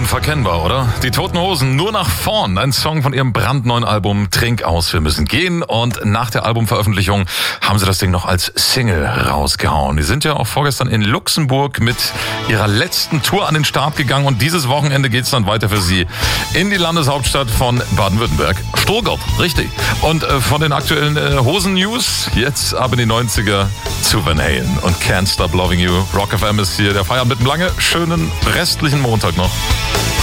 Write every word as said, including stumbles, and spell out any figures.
Unverkennbar, oder? Die Toten Hosen, nur nach vorn. Ein Song von ihrem brandneuen Album Trink aus, wir müssen gehen. Und nach der Albumveröffentlichung haben sie das Ding noch als Single rausgehauen. Die sind ja auch vorgestern in Luxemburg mit ihrer letzten Tour an den Start gegangen. Und dieses Wochenende geht's dann weiter für sie in die Landeshauptstadt von Baden-Württemberg. Stuttgart, richtig. Und äh, von den aktuellen äh, Hosen-News jetzt ab in die neunziger zu Van Halen und Can't Stop Loving You. Rock F M ist hier, der Feierabend mit einem lange, schönen restlichen Montag noch.